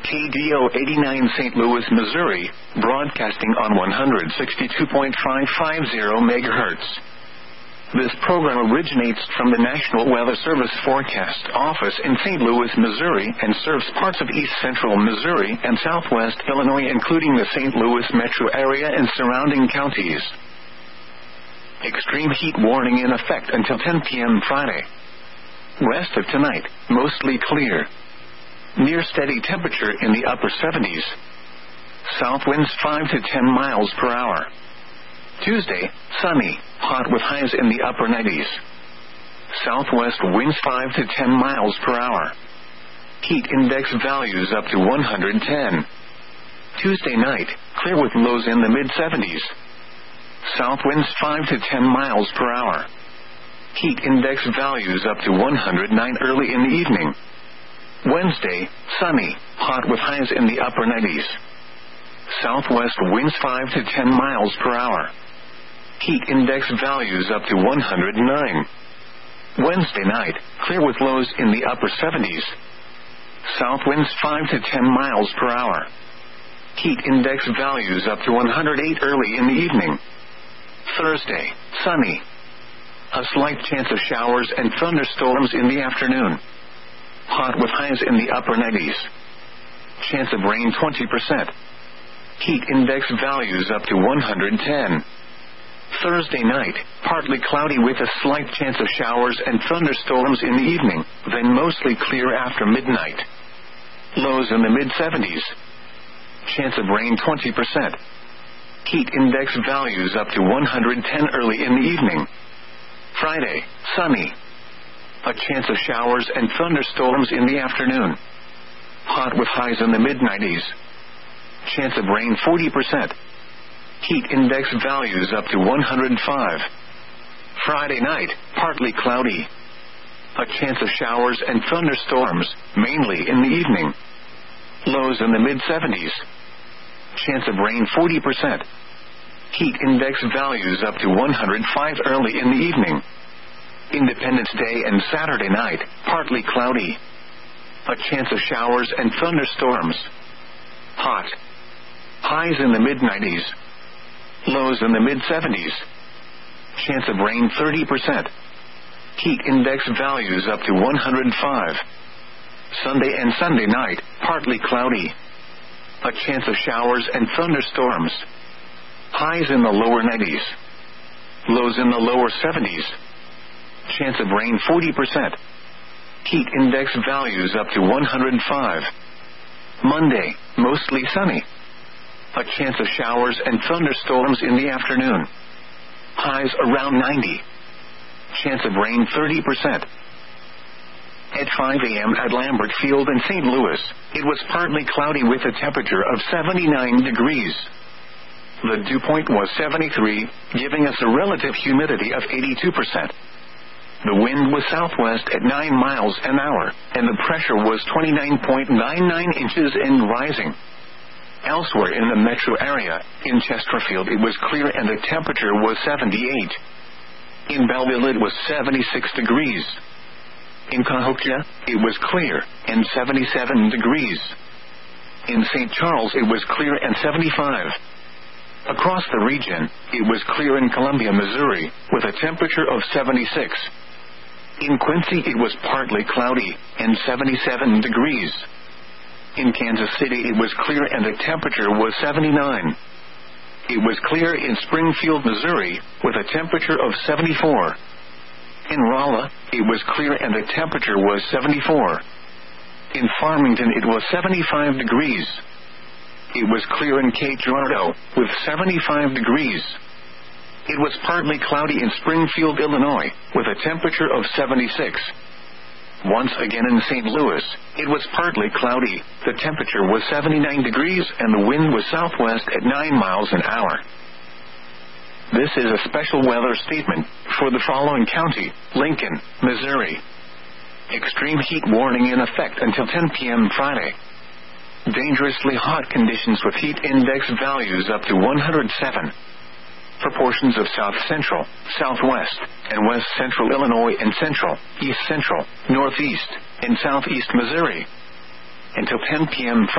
KDO 89 St. Louis, Missouri, broadcasting on 162.550 MHz. This program originates from the National Weather Service Forecast Office in St. Louis, Missouri, and serves parts of east central Missouri and southwest Illinois, including the St. Louis metro area and surrounding counties. Extreme heat warning in effect until 10 p.m. Friday. West of tonight, mostly clear. Near steady temperature in the upper 70s. South winds 5 to 10 miles per hour. Tuesday, sunny, hot with highs in the upper 90s. Southwest winds 5 to 10 miles per hour. Heat index values up to 110. Tuesday night, clear with lows in the mid-70s. South winds 5 to 10 miles per hour. Heat index values up to 109 early in the evening. Wednesday, sunny, hot with highs in the upper 90s. Southwest winds 5 to 10 miles per hour. Heat index values up to 109. Wednesday night, clear with lows in the upper 70s. South winds 5 to 10 miles per hour. Heat index values up to 108 early in the evening. Thursday, sunny. A slight chance of showers and thunderstorms in the afternoon. Hot with highs in the upper 90s. Chance of rain 20%. Heat index values up to 110. Thursday night, partly cloudy with a slight chance of showers and thunderstorms in the evening, then mostly clear after midnight. Lows in the mid-70s. Chance of rain 20%. Heat index values up to 110 early in the evening. Friday, sunny. A chance of showers and thunderstorms in the afternoon. Hot with highs in the mid-90s. Chance of rain 40%. Heat index values up to 105. Friday night, partly cloudy. A chance of showers and thunderstorms, mainly in the evening. Lows in the mid-70s. Chance of rain 40%. Heat index values up to 105 early in the evening. Independence Day and Saturday night, partly cloudy. A chance of showers and thunderstorms. Hot. Highs in the mid-90s. Lows in the mid-70s. Chance of rain 30%. Heat index values up to 105. Sunday and Sunday night, partly cloudy. A chance of showers and thunderstorms. Highs in the lower 90s. Lows in the lower 70s. Chance of rain 40%. Heat index values up to 105. Monday, mostly sunny. A chance of showers and thunderstorms in the afternoon. Highs around 90. Chance of rain 30%. At 5 a.m. at Lambert Field in St. Louis, it was partly cloudy with a temperature of 79 degrees. The dew point was 73, giving us a relative humidity of 82%. The wind was southwest at 9 miles an hour, and the pressure was 29.99 inches and rising. Elsewhere in the metro area, in Chesterfield it was clear and the temperature was 78. In Belleville it was 76 degrees. In Cahokia, it was clear and 77 degrees. In St. Charles it was clear and 75. Across the region, it was clear in Columbia, Missouri, with a temperature of 76. In Quincy it was partly cloudy and 77 degrees. In Kansas City it was clear and the temperature was 79. It was clear in Springfield, Missouri, with a temperature of 74. In Rolla, it was clear and the temperature was 74. In Farmington it was 75 degrees. It was clear in Cape Girardeau, with 75 degrees. It was partly cloudy in Springfield, Illinois, with a temperature of 76. Once again in St. Louis, it was partly cloudy. The temperature was 79 degrees and the wind was southwest at 9 miles an hour. This is a special weather statement for the following county: Lincoln, Missouri. Extreme heat warning in effect until 10 p.m. Friday. Dangerously hot conditions with heat index values up to 107. Proportions of south central, southwest, and west central Illinois and central, east central, northeast, and southeast Missouri. Until 10 p.m.